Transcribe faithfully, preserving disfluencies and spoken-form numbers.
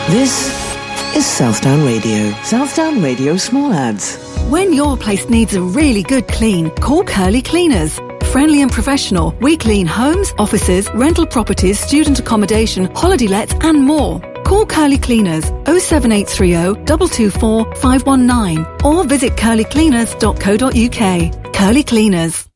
This is Southdown Radio. Southdown Radio Small Ads. When your place needs a really good clean, call Curly Cleaners. Friendly and professional, we clean homes, offices, rental properties, student accommodation, holiday lets and more. Call Curly Cleaners oh seven eight three oh, two two four, five one nine or visit curly cleaners dot co dot uk. Curly Cleaners.